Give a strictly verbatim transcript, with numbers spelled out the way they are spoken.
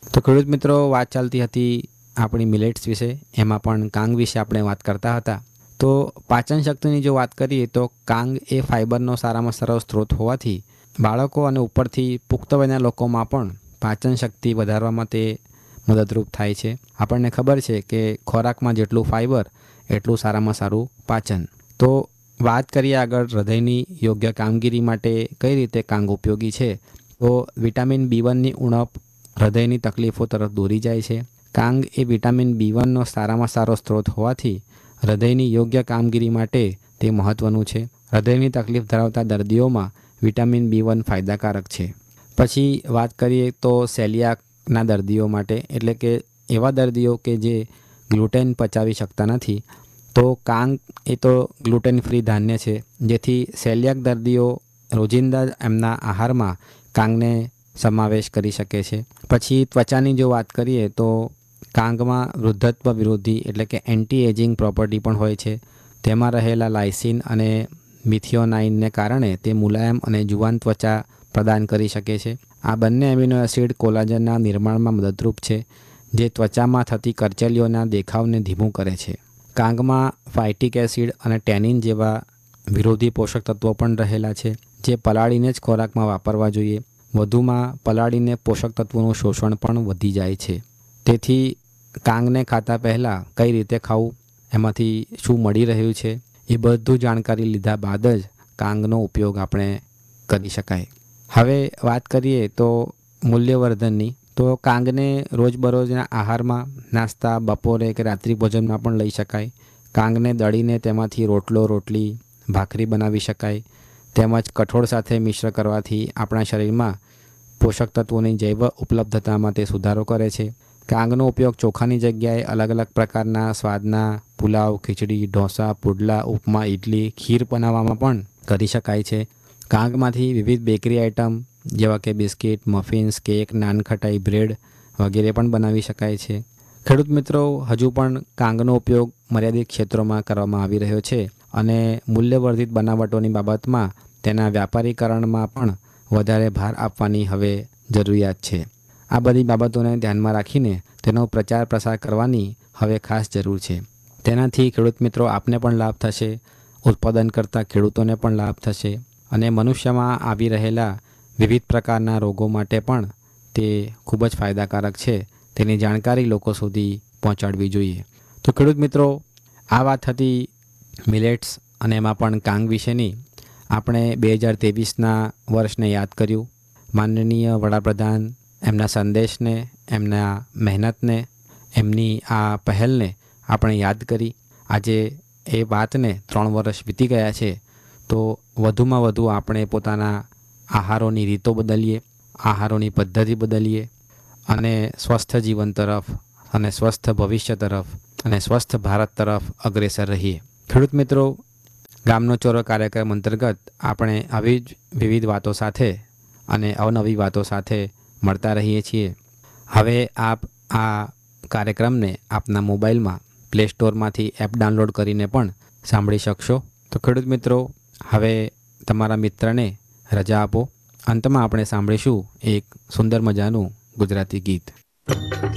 તો ખેડૂત મિત્રો, વાત ચાલતી હતી આપણી મિલેટ્સ વિશે, એમાં પણ કાંગ વિશે આપણે વાત કરતા હતા. તો પાચન શક્તિની જો વાત કરીએ તો કાંગ એ ફાઇબરનો સારામાં સારો સ્ત્રોત હોવાથી બાળકો અને ઉપરથી પુખ્ત વયના લોકોમાં પણ પાચન શક્તિ વધારવામાં તે મદદરૂપ થાય છે. આપણને ખબર છે કે ખોરાકમાં જેટલું ફાઇબર એટલું સારામાં સારું પાચન. તો વાત કરીએ આગળ હૃદયની યોગ્ય કામગીરી માટે કઈ રીતે કાંગ ઉપયોગી છે. તો વિટામિન બી વનની ઉણપ હૃદયની તકલીફો તરફ દોરી જાય છે. કાંગ એ વિટામિન બી વનનો સારામાં સારો સ્ત્રોત હોવાથી હૃદયની યોગ્ય કામગીરી માટે તે મહત્ત્વનું છે. હૃદયની તકલીફ ધરાવતા દર્દીઓમાં વિટામિન બી વન ફાયદાકારક છે. પછી વાત કરીએ તો સેલિયાકના દર્દીઓ માટે, એટલે કે એવા દર્દીઓ કે જે ગ્લુટેન પચાવી શકતા નથી, તો કાંગ એ તો ગ્લુટેન ફ્રી ધાન્ય છે, જેથી સેલિયાક દર્દીઓ રોજિંદા એમના આહારમાં કાંગને સમાવેશ કરી શકે છે. પછી ત્વચાની જો વાત કરીએ તો કાંગમાં વૃદ્ધત્વ વિરોધી એટલે કે એન્ટી એજિંગ પ્રોપર્ટી પણ હોય છે. તેમાં રહેલા લાઇસિન અને મિથિયોનાઇનને કારણે તે મુલાયમ અને જુવાન ત્વચા પ્રદાન કરી શકે છે. આ બંને એમિનો એસિડ કોલાજનના નિર્માણમાં મદદરૂપ છે, જે ત્વચામાં થતી કરચલીઓના દેખાવને ધીમું કરે છે. કાંગમાં ફાઇટિક એસિડ અને ટેનિન જેવા વિરોધી પોષક તત્વો પણ રહેલા છે, જે પલાળીને જ ખોરાકમાં વાપરવા જોઈએ. વધુમાં પલાળીને પોષક તત્વોનું શોષણ પણ વધી જાય છે. તેથી કાંગને ખાતા પહેલાં કઈ રીતે ખાવું, એમાંથી શું મળી રહ્યું છે, એ બધું જાણકારી લીધા બાદ જ કાંગનો ઉપયોગ આપણે કરી શકાય. હવે વાત કરીએ તો મૂલ્યવર્ધનની, તો કાંગને રોજબરોજના આહારમાં નાસ્તા, બપોરે કે રાત્રિ ભોજનમાં પણ લઈ શકાય. કાંગને દળીને તેમાંથી રોટલો, રોટલી, ભાખરી બનાવી શકાય. તેમજ કઠોળ સાથે મિશ્ર કરવાથી આપણા શરીરમાં પોષક તત્વોની જૈવ ઉપલબ્ધતામાં તે સુધારો કરે છે. કાંગનો ઉપયોગ ચોખાની જગ્યાએ અલગ અલગ પ્રકારના સ્વાદના પુલાવ, ખીચડી, ઢોસા, પુડલા, ઉપમા, ઇડલી, ખીર બનાવવામાં પણ કરી શકાય છે. કાંગમાંથી વિવિધ બેકરી આઇટમ જેવા કે biscuit, muffins, cake, nankhatai, bread વગેરે પણ બનાવી શકાય છે. ખેડૂત મિત્રો, હજુ પણ કાંગનો ઉપયોગ મર્યાદિત ક્ષેત્રોમાં કરવામાં આવી રહ્યો છે અને મૂલ્યવર્ધિત બનાવટોની બાબતમાં તેના વ્યાપારીકરણમાં પણ વધારે ભાર આપવાની હવે જરૂરિયાત છે. આ બધી બાબતોને ધ્યાનમાં રાખીને તેનો પ્રચાર પ્રસાર કરવાની હવે ખાસ જરૂર છે. તેનાથી ખેડૂત મિત્રો આપને પણ લાભ થશે, ઉત્પાદન કરતા ખેડૂતોને પણ લાભ થશે અને મનુષ્યમાં આવી રહેલા વિવિધ પ્રકારના રોગો માટે પણ તે ખૂબ જ ફાયદાકારક છે. તેની જાણકારી લોકો સુધી પહોંચાડવી જોઈએ. તો ખેડૂત મિત્રો, આ વાત હતી મિલેટ્સ અને એમાં પણ કાંગ વિશેની. આપણે બે હજાર ત્રેવીસના વર્ષને યાદ કર્યું. માનનીય વડાપ્રધાન એમના સંદેશને, એમના મહેનતને, એમની આ પહેલને આપણે યાદ કરી. આજે એ વાતને ત્રણ વર્ષ વીતી ગયા છે, તો વધુમાં વધુ આપણે પોતાના આહારોની રીતો બદલીએ, આહારોની પદ્ધતિ બદલીએ અને સ્વસ્થ જીવન તરફ અને સ્વસ્થ ભવિષ્ય તરફ અને સ્વસ્થ ભારત તરફ અગ્રેસર રહીએ. ખેડૂત મિત્રો, ગામનો ચોરો કાર્યક્રમ અંતર્ગત આપણે આવી જ વિવિધ વાતો સાથે અને અવનવી વાતો સાથે મળતા રહીએ છીએ. હવે આપ આ કાર્યક્રમને આપના મોબાઈલમાં પ્લે સ્ટોરમાંથી એપ ડાઉનલોડ કરીને પણ સાંભળી શકશો. તો ખેડૂત મિત્રો, હવે તમારા મિત્રને રજા આપો. અંતમાં આપણે સાંભળીશું એક સુંદર મજાનું ગુજરાતી ગીત.